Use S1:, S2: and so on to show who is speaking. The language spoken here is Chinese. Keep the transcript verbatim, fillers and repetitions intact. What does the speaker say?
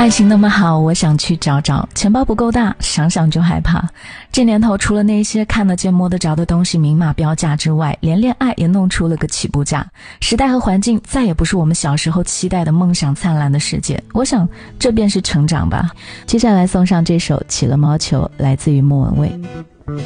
S1: 爱情那么好，我想去找找，钱包不够大，想想就害怕。这年头除了那些看得见摸得着的东西明码标价之外，连恋爱也弄出了个起步价。时代和环境再也不是我们小时候期待的梦想灿烂的世界，我想这便是成长吧。接下来送上这首起了毛球，来自于莫文蔚。